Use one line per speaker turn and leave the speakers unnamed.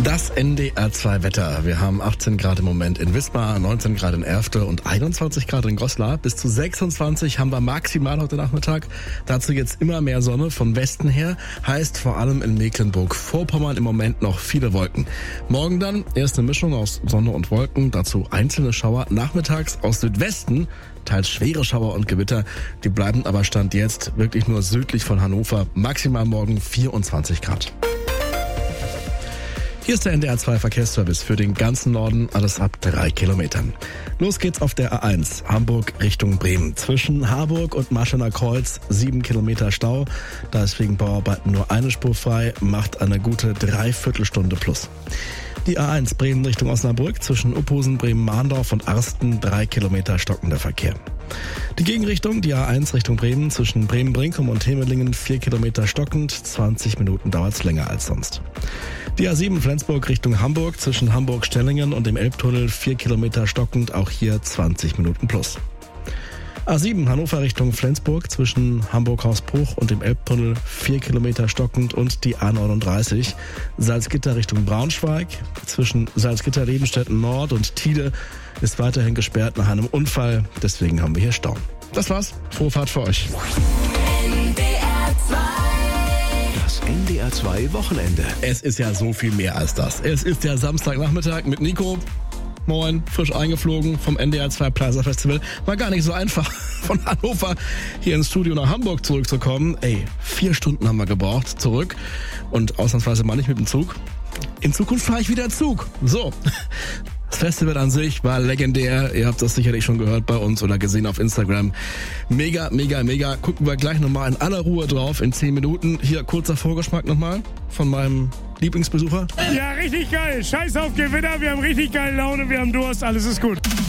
Das NDR2 Wetter. Wir haben 18 Grad im Moment in Wismar, 19 Grad in Erfte und 21 Grad in Goslar. Bis zu 26 haben wir maximal heute Nachmittag. Dazu jetzt immer mehr Sonne von Westen her. Heißt vor allem in Mecklenburg-Vorpommern im Moment noch viele Wolken. Morgen dann erst eine Mischung aus Sonne und Wolken. Dazu einzelne Schauer. Nachmittags aus Südwesten teils schwere Schauer und Gewitter. Die bleiben aber Stand jetzt wirklich nur südlich von Hannover. Maximal morgen 24 Grad. Hier ist der NDR2 Verkehrsservice für den ganzen Norden, alles ab 3 Kilometern. Los geht's auf der A1, Hamburg Richtung Bremen. Zwischen Harburg und Maschener Kreuz 7 Kilometer Stau. Da ist wegen Bauarbeiten nur eine Spur frei, macht eine gute Dreiviertelstunde plus. Die A1 Bremen Richtung Osnabrück zwischen Uphusen, Bremen-Mahndorf und Arsten 3 Kilometer stockender Verkehr. Die Gegenrichtung, die A1 Richtung Bremen zwischen Bremen-Brinkum und Hemelingen 4 Kilometer stockend, 20 Minuten dauert's länger als sonst. Die A7 Flensburg Richtung Hamburg zwischen Hamburg-Stellingen und dem Elbtunnel 4 Kilometer stockend, auch hier 20 Minuten plus. A7 Hannover Richtung Flensburg zwischen Hamburg-Hausbruch und dem Elbtunnel 4 Kilometer stockend und die A39 Salzgitter Richtung Braunschweig zwischen Salzgitter-Lebenstetten Nord und Tide ist weiterhin gesperrt nach einem Unfall, deswegen haben wir hier Stau. Das war's, frohe Fahrt für euch.
Das NDR2 Wochenende.
Es ist ja so viel mehr als das. Es ist der Samstagnachmittag mit Nico. Moin, frisch eingeflogen vom NDR2 Plaza Festival. War gar nicht so einfach, von Hannover hier ins Studio nach Hamburg zurückzukommen. 4 Stunden haben wir gebraucht zurück und ausnahmsweise mal nicht mit dem Zug. In Zukunft fahre ich wieder Zug. So. Das Festival an sich war legendär. Ihr habt das sicherlich schon gehört bei uns oder gesehen auf Instagram. Mega, mega, mega. Gucken wir gleich nochmal in aller Ruhe drauf in 10 Minuten. Hier kurzer Vorgeschmack nochmal von meinem Lieblingsbesucher.
Ja, richtig geil. Scheiß auf Gewitter. Wir haben richtig geile Laune. Wir haben Durst. Alles ist gut.